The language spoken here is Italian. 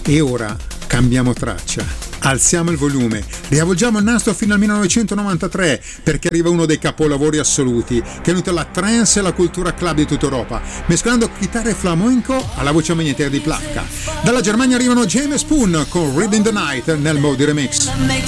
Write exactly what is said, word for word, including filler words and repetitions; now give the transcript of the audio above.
E ora cambiamo traccia, alziamo il volume, riavvolgiamo il nastro fino al millenovecentonovantatré, perché arriva uno dei capolavori assoluti che ha unito la trance e la cultura club di tutta Europa, mescolando chitarra e flamenco alla voce magnetiera di Placca. Dalla Germania arrivano James Spoon con Reading the Night nel mode remix.